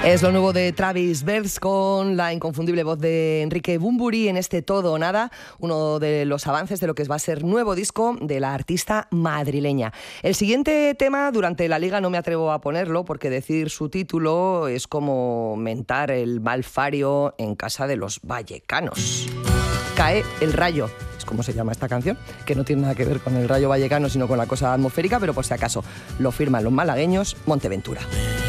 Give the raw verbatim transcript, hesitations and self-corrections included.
Es lo nuevo de Travis Berth con la inconfundible voz de Enrique Bunbury en este Todo o Nada, uno de los avances de lo que va a ser nuevo disco de la artista madrileña. El siguiente tema, durante la Liga no me atrevo a ponerlo porque decir su título es como mentar el malfario en casa de los vallecanos. Cae el rayo. Es como se llama esta canción, que no tiene nada que ver con el Rayo Vallecano, sino con la cosa atmosférica, pero por si acaso lo firman los malagueños, Monteventura.